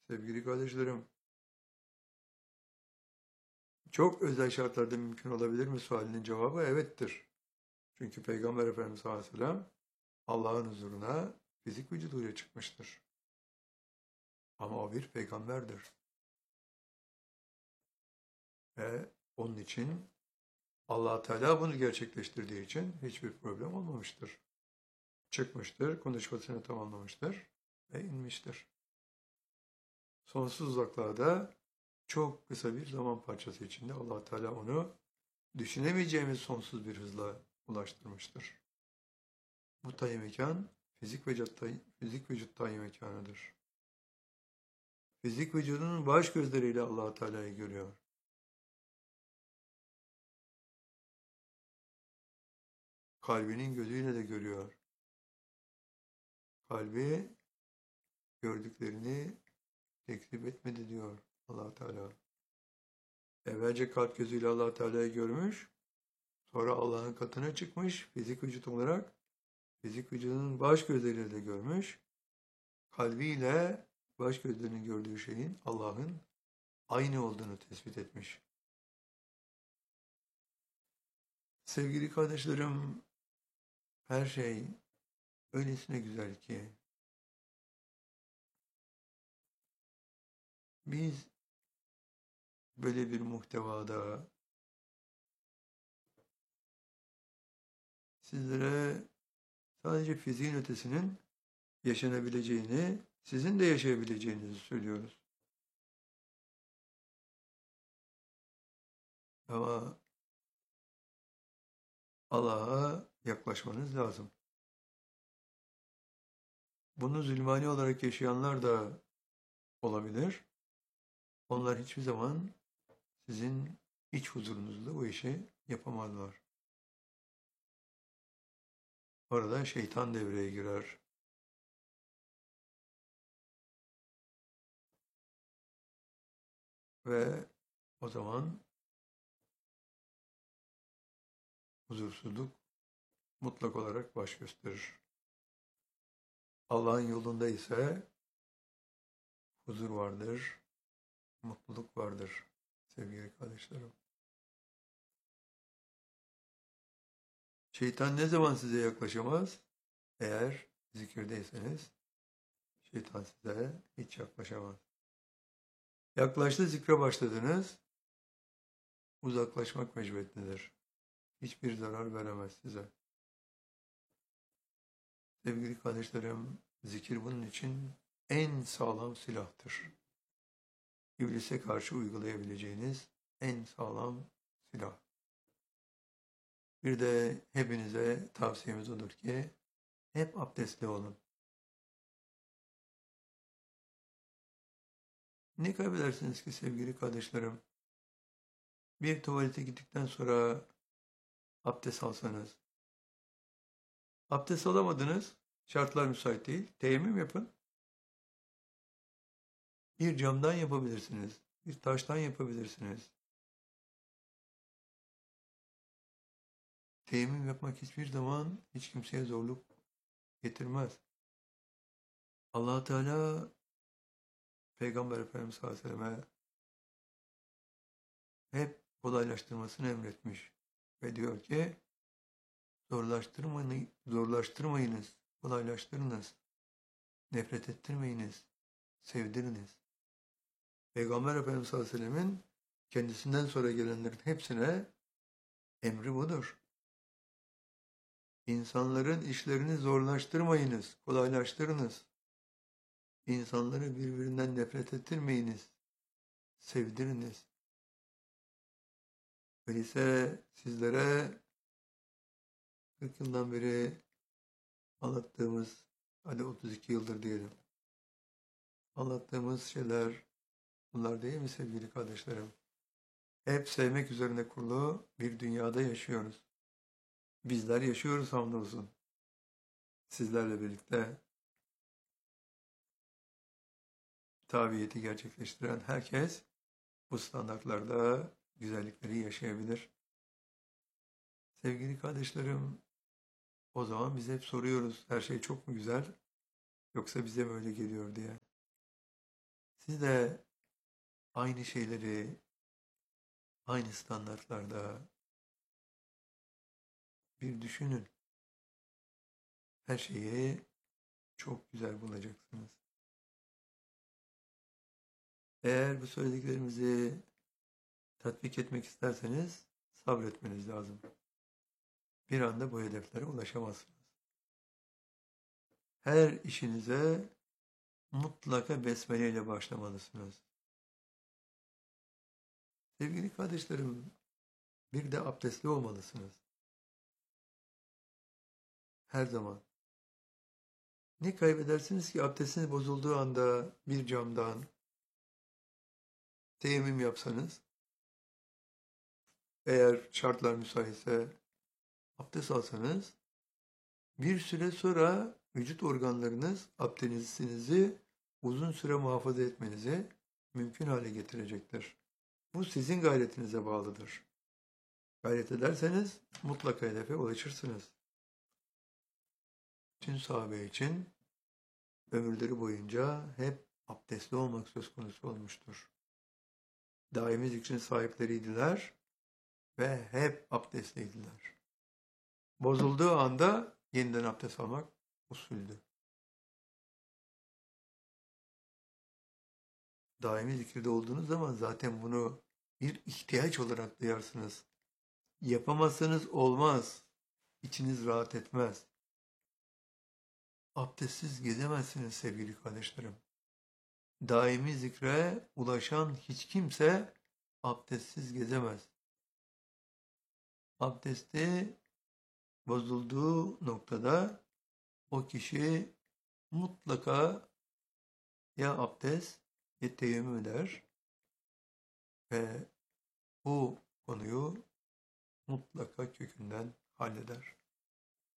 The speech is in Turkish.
Sevgili kardeşlerim, çok özel şartlarda mümkün olabilir mi sualinin cevabı evettir. Çünkü Peygamber Efendimiz Aleyhisselam Allah'ın huzuruna fizik vücuduyla çıkmıştır. Ama o bir peygamberdir. Ve onun için Allah Teala bunu gerçekleştirdiği için hiçbir problem olmamıştır. Çıkmıştır, konuşmasını tamamlamıştır ve inmiştir. Sonsuz uzaklarda çok kısa bir zaman parçası içinde Allah Teala onu düşünemeyeceğimiz sonsuz bir hızla ulaştırmıştır. Bu tayyi mekan fizik vücut tayyi mekanıdır. Fizik vücudunun baş gözleriyle Allah Teala'yı görüyor. Kalbinin gözüyle de görüyor. Kalbi gördüklerini tekzip etmedi diyor Allah Teala. Evvelce kalp gözüyle Allah Teala'yı görmüş, sonra Allah'ın katına çıkmış fizik vücut olarak, fizik vücudunun baş gözleriyle de görmüş. Kalbiyle baş gözlerinin gördüğü şeyin Allah'ın aynı olduğunu tespit etmiş. Sevgili kardeşlerim, her şey öylesine güzel ki biz böyle bir muhtevada sizlere sadece fiziğin ötesinin yaşanabileceğini, sizin de yaşayabileceğinizi söylüyoruz. Ama Allah'a yaklaşmanız lazım. Bunu zulmani olarak yaşayanlar da olabilir. Onlar hiçbir zaman sizin iç huzurunuzda bu işi yapamazlar. Orada şeytan devreye girer. Ve o zaman huzursuzluk mutlak olarak baş gösterir. Allah'ın yolunda ise huzur vardır, mutluluk vardır sevgili kardeşlerim. Şeytan ne zaman size yaklaşamaz? Eğer zikirdeyseniz şeytan size hiç yaklaşamaz. Yaklaştı zikre başladınız, uzaklaşmak mecburiyetindedir. Hiçbir zarar veremez size. Sevgili kardeşlerim, zikir bunun için en sağlam silahtır. İblise karşı uygulayabileceğiniz en sağlam silah. Bir de hepinize tavsiyemiz odur ki hep abdestli olun. Ne kaybedersiniz ki sevgili kardeşlerim? Bir tuvalete gittikten sonra abdest alsanız. Abdest alamadınız, şartlar müsait değil. Teyemmüm yapın. Bir camdan yapabilirsiniz. Bir taştan yapabilirsiniz. Teyemmüm yapmak hiçbir zaman hiç kimseye zorluk getirmez. Allah Teala Peygamber Efendimiz sallallahu aleyhi ve selleme hep kolaylaştırmasını emretmiş. Ve diyor ki zorlaştırmayınız, kolaylaştırınız. Nefret ettirmeyiniz, sevdiriniz. Peygamber Efendimiz sallallahu aleyhi ve sellemin kendisinden sonra gelenlerin hepsine emri budur. İnsanların işlerini zorlaştırmayınız, kolaylaştırınız. İnsanları birbirinden nefret ettirmeyiniz, sevdiriniz. Öyleyse sizlere 40 yıldan beri anlattığımız, hadi 32 yıldır diyelim, anlattığımız şeyler bunlar değil mi sevgili kardeşlerim? Hep sevmek üzerine kurulu bir dünyada yaşıyoruz. Bizler yaşıyoruz hamdolsun. Sizlerle birlikte tabiyeti gerçekleştiren herkes bu standartlarda güzellikleri yaşayabilir. Sevgili kardeşlerim, o zaman biz hep soruyoruz, her şey çok mu güzel yoksa bize mi öyle geliyor diye. Siz de aynı şeyleri, aynı standartlarda bir düşünün. Her şeyi çok güzel bulacaksınız. Eğer bu söylediklerimizi tatbik etmek isterseniz sabretmeniz lazım. Bir anda bu hedeflere ulaşamazsınız. Her işinize mutlaka besmele ile başlamalısınız. Sevgili kardeşlerim, bir de abdestli olmalısınız. Her zaman. Ne kaybedersiniz ki abdestiniz bozulduğu anda bir camdan teyemmüm yapsanız, eğer şartlar müsaitse abdest alsanız, bir süre sonra vücut organlarınız abdestinizi uzun süre muhafaza etmenizi mümkün hale getirecektir. Bu sizin gayretinize bağlıdır. Gayret ederseniz mutlaka hedefe ulaşırsınız. Tüm sahabe için ömürleri boyunca hep abdestli olmak söz konusu olmuştur. Daimi zikrin sahipleriydiler ve hep abdestliydiler. Bozulduğu anda yeniden abdest almak usuldü. Daimi zikirde olduğunuz zaman zaten bunu bir ihtiyaç olarak duyarsınız. Yapamazsanız olmaz. İçiniz rahat etmez. Abdestsiz gezemezsiniz sevgili kardeşlerim. Daimi zikre ulaşan hiç kimse abdestsiz gezemez. Abdesti bozulduğu noktada o kişi mutlaka ya abdest ya teyemmüm eder ve bu konuyu mutlaka kökünden halleder.